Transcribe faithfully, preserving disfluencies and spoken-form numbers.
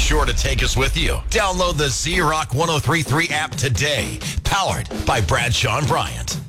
sure to take us with you. Download the Z-Rock one oh three point three app today. Powered by Bradshaw and Bryant.